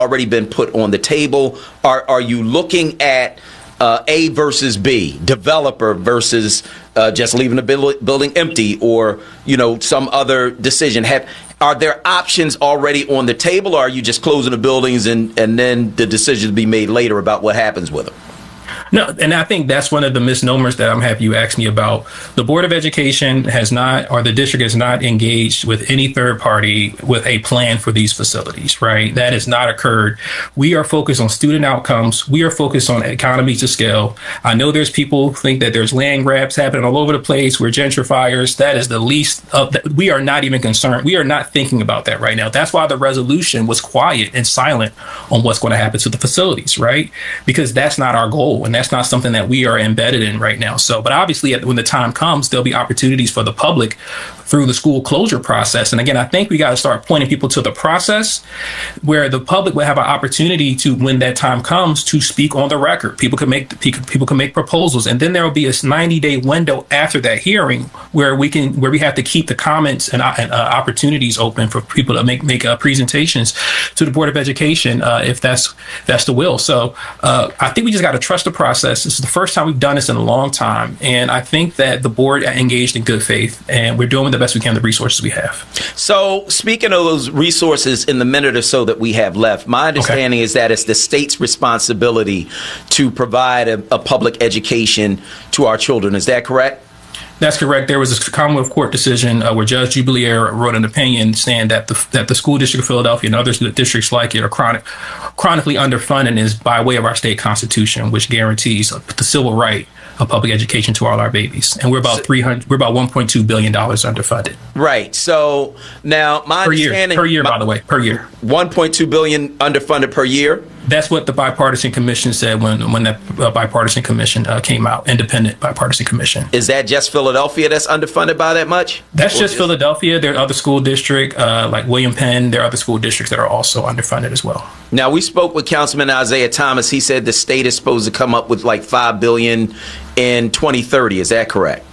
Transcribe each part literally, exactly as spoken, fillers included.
already been put on the table? Are are you looking at uh, A versus B, developer versus uh, just leaving the build- building empty, or you know some other decision? Have Are there options already on the table, or are you just closing the buildings and, and then the decision to be made later about what happens with them? No, and I think that's one of the misnomers that I'm happy you asked me about. The Board of Education has not, or the district has not engaged with any third party with a plan for these facilities, right? That has not occurred. We are focused on student outcomes. We are focused on economies of scale. I know there's people who think that there's land grabs happening all over the place. We're gentrifiers. That is the least of that. We are not even concerned. We are not thinking about that right now. That's why the resolution was quiet and silent on what's going to happen to the facilities, right? Because that's not our goal. And that's not something that we are embedded in right now. So, but obviously when the time comes, there'll be opportunities for the public through the school closure process. And again, I think we got to start pointing people to the process where the public will have an opportunity to, when that time comes, to speak on the record. People can make people can make proposals, and then there will be a ninety day window after that hearing where we can where we have to keep the comments and, uh, and uh, opportunities open for people to make make uh, presentations to the Board of Education uh, if that's that's the will. So uh, I think we just got to trust the process. This is the first time we've done this in a long time, and I think that the board engaged in good faith, and we're doing the best we can with the resources we have. So speaking of those resources in the minute or so that we have left, my understanding okay. is that it's the state's responsibility to provide a, a public education to our children. Is that correct? That's correct. There was a Commonwealth Court decision uh, where Judge Jubilier wrote an opinion saying that the that the school district of Philadelphia and other districts like it are chronic, chronically underfunded, and is by way of our state constitution, which guarantees the civil right of public education to all our babies. And we're about three hundred. We're about one point two billion dollars underfunded. Right. So now my per year, understanding per year, my, by the way, per year, one point two billion underfunded per year. That's what the bipartisan commission said when when that uh, bipartisan commission uh, came out, independent bipartisan commission. Is that just Philadelphia that's underfunded by that much? That's just, just Philadelphia. There are other school districts uh, like William Penn. There are other school districts that are also underfunded as well. Now, we spoke with Councilman Isaiah Thomas. He said the state is supposed to come up with like five billion dollars in twenty thirty. Is that correct?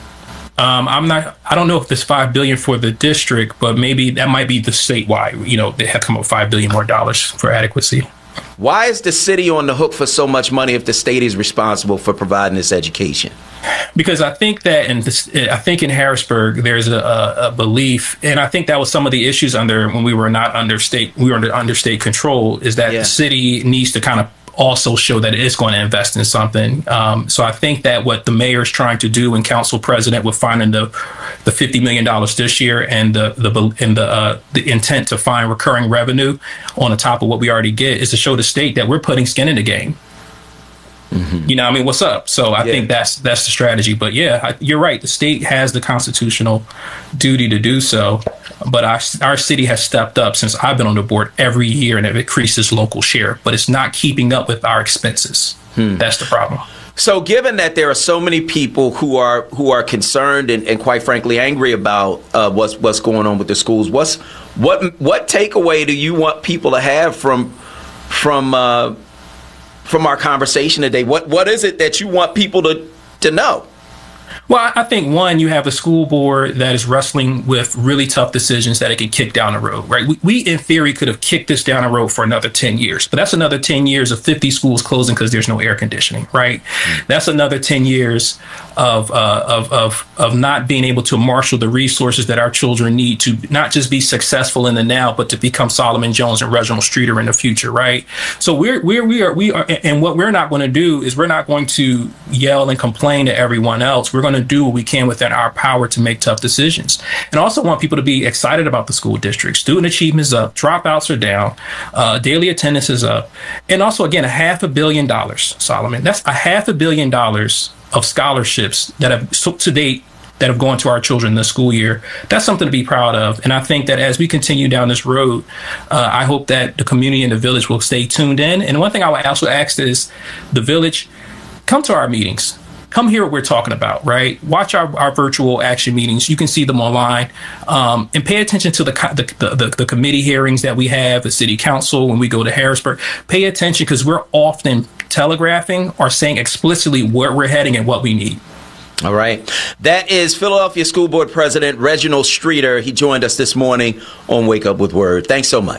Um, I'm not. I don't know if there's five billion dollars for the district, but maybe that might be the statewide. You know, they have to come up with five billion dollars more dollars for adequacy. Why is the city on the hook for so much money if the state is responsible for providing this education? Because I think that in this, I think in Harrisburg there's a, a belief, and I think that was some of the issues under when we were not under state, we were under, under state control, is that yeah. the city needs to kind of also show that it is going to invest in something. Um, so I think that what the mayor is trying to do and council president with finding the the fifty million dollars this year and the the and the uh, the intent to find recurring revenue on the top of what we already get is to show the state that we're putting skin in the game. Mm-hmm. You know, I mean, what's up? So I yeah. think that's that's the strategy. But yeah, I, you're right. The state has the constitutional duty to do so. But our, our city has stepped up since I've been on the board every year and it increases local share. But it's not keeping up with our expenses. Hmm. That's the problem. So given that there are so many people who are who are concerned and, and quite frankly angry about uh, what's what's going on with the schools, what's what what takeaway do you want people to have from from uh, from our conversation today? What what is it that you want people to to know? Well, I think, one, you have a school board that is wrestling with really tough decisions that it can kick down the road, right? We, we in theory, could have kicked this down the road for another ten years, but that's another ten years of fifty schools closing because there's no air conditioning, right? Mm-hmm. That's another ten years of, uh, of, of, of not being able to marshal the resources that our children need to not just be successful in the now, but to become Solomon Jones and Reginald Streeter in the future, right? So we're, we're, we are, we are, and what we're not going to do is we're not going to yell and complain to everyone else. We're going to do what we can within our power to make tough decisions. And also want people to be excited about the school district. Student achievement is up, dropouts are down, uh, daily attendance is up. And also, again, a half a billion dollars, Solomon. That's a half a billion dollars of scholarships that have so, to date that have gone to our children this school year. That's something to be proud of. And I think that as we continue down this road, uh, I hope that the community and the village will stay tuned in. And one thing I would also ask is the village, come to our meetings. Come hear what we're talking about, right? Watch our, our virtual action meetings. You can see them online, um, and pay attention to the, the, the, the committee hearings that we have, the city council, when we go to Harrisburg. Pay attention because we're often telegraphing or saying explicitly where we're heading and what we need. All right. That is Philadelphia School Board President Reginald Streeter. He joined us this morning on Wake Up with Word. Thanks so much.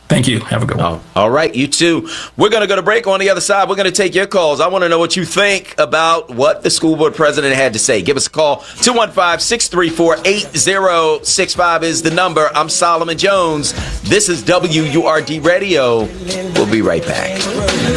Thank you. Have a good one. Oh, all right, you too. We're going to go to break. On the other side, we're going to take your calls. I want to know what you think about what the school board president had to say. Give us a call. two one five, six three four, eight zero six five is the number. I'm Solomon Jones. This is W U R D Radio. We'll be right back.